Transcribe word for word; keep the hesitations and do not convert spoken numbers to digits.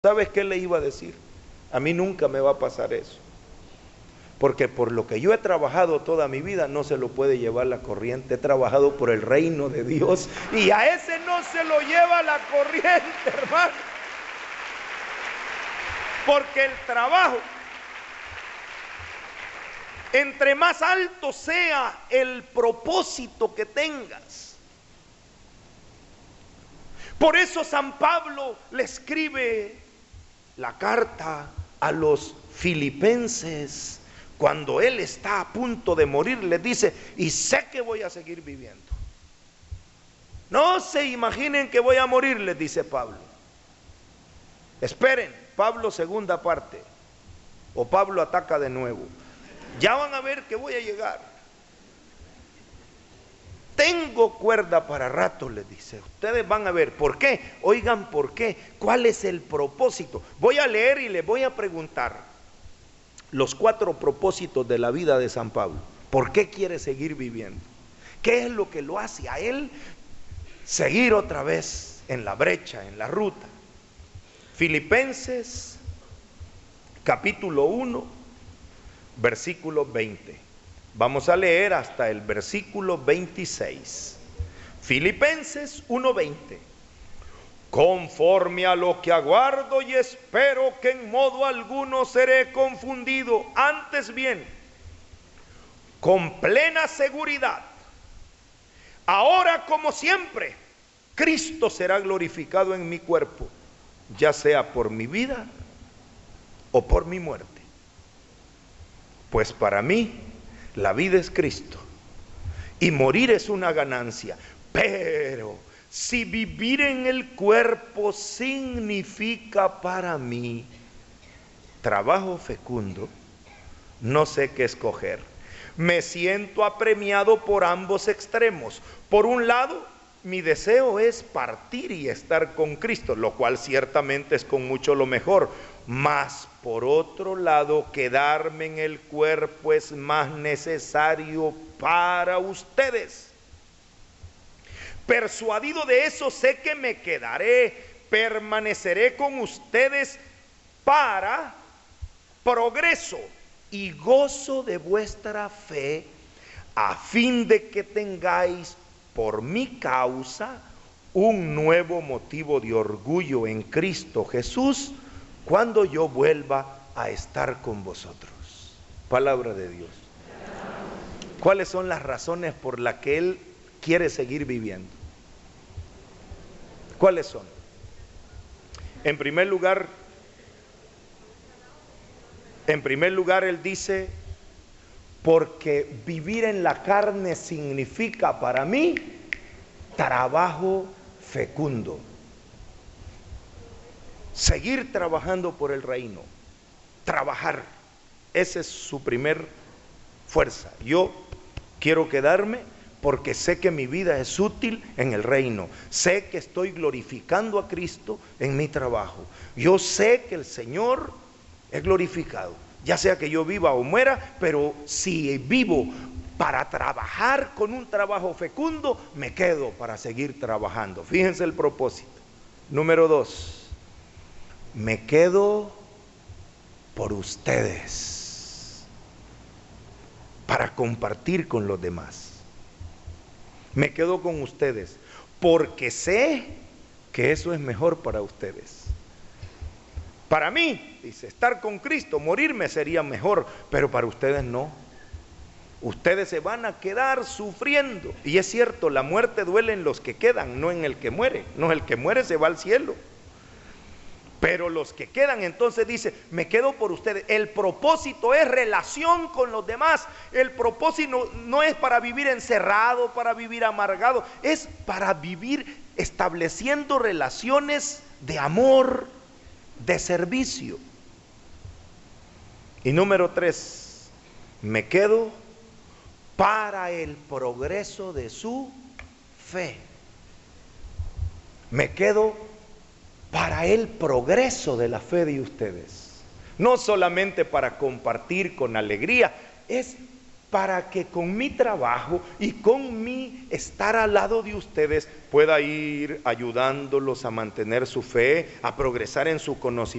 ¿Sabes qué le iba a decir? A mí nunca me va a pasar eso. Porque por lo que yo he trabajado toda mi vida no se lo puede llevar la corriente. He trabajado por el reino de Dios y a ese no se lo lleva la corriente, hermano. Porque el trabajo, entre más alto sea el propósito que tengas. Por eso San Pablo le escribe la carta a los filipenses. Cuando él está a punto de morir, les dice: y sé que voy a seguir viviendo. No se imaginen que voy a morir, les dice Pablo. Esperen, Pablo segunda parte. O Pablo ataca de nuevo. Ya van a ver que voy a llegar. Tengo cuerda para rato, les dice. Ustedes van a ver. ¿Por qué? Oigan, ¿por qué? ¿Cuál es el propósito? Voy a leer y les voy a preguntar los cuatro propósitos de la vida de San Pablo. ¿Por qué quiere seguir viviendo? ¿Qué es lo que lo hace a él seguir otra vez en la brecha, en la ruta? Filipenses capítulo uno, versículo veinte. Vamos a leer hasta el versículo veintiséis. Filipenses uno veinte. Conforme a lo que aguardo y espero que en modo alguno seré confundido, antes bien, con plena seguridad, ahora como siempre, Cristo será glorificado en mi cuerpo, ya sea por mi vida o por mi muerte. Pues para mí la vida es Cristo y morir es una ganancia, pero si vivir en el cuerpo significa para mí trabajo fecundo, no sé qué escoger. Me siento apremiado por ambos extremos. Por un lado, mi deseo es partir y estar con Cristo, lo cual ciertamente es con mucho lo mejor. Mas por otro lado, quedarme en el cuerpo es más necesario para ustedes. Persuadido de eso, sé que me quedaré, permaneceré con ustedes para progreso y gozo de vuestra fe, a fin de que tengáis por mi causa un nuevo motivo de orgullo en Cristo Jesús, cuando yo vuelva a estar con vosotros. Palabra de Dios. ¿Cuáles son las razones por las que Él quiere seguir viviendo? ¿Cuáles son? En primer lugar, en primer lugar Él dice: porque vivir en la carne significa para mí trabajo fecundo. Seguir trabajando por el reino, trabajar, esa es su primer fuerza. Yo quiero quedarme porque sé que mi vida es útil en el reino. Sé que estoy glorificando a Cristo en mi trabajo. Yo sé que el Señor es glorificado, ya sea que yo viva o muera, pero si vivo para trabajar con un trabajo fecundo, me quedo para seguir trabajando. Fíjense el propósito. Número dos, me quedo por ustedes, para compartir con los demás. Me quedo con ustedes porque sé que eso es mejor para ustedes. Para mí, dice, estar con Cristo, morirme sería mejor, pero para ustedes no. Ustedes se van a quedar sufriendo. Y es cierto, la muerte duele en los que quedan, no en el que muere. No, el que muere se va al cielo. Pero los que quedan, entonces dice, me quedo por ustedes. El propósito es relación con los demás. El propósito no es para vivir encerrado, para vivir amargado. Es para vivir estableciendo relaciones de amor, de servicio. Y número tres, me quedo para el progreso de su fe. Me quedo para el progreso de la fe de ustedes. No solamente para compartir con alegría, es para que con mi trabajo y con mi estar al lado de ustedes pueda ir ayudándolos a mantener su fe, a progresar en su conocimiento